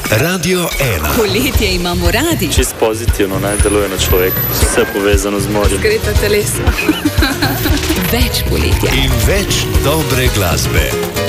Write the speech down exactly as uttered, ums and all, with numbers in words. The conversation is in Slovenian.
Radio ena. Poletje imamo radi. Čist pozitivno naj deluje na človeka. Vse povezano z morjem. Zgreta telesa. Več poletja. In več dobre glasbe.